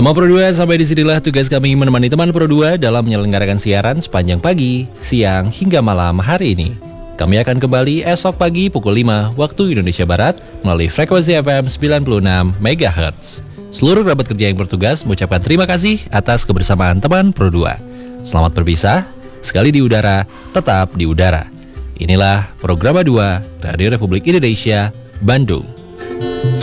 Semua Pro 2, sampai disinilah tugas kami menemani teman Pro 2 dalam menyelenggarakan siaran sepanjang pagi, siang, hingga malam hari ini. Kami akan kembali esok pagi pukul 5 waktu Indonesia Barat melalui frekuensi FM 96 MHz. Seluruh kerabat kerja yang bertugas mengucapkan terima kasih atas kebersamaan teman Pro 2. Selamat berpisah, sekali di udara, tetap di udara. Inilah Programa 2 Radio Republik Indonesia, Bandung.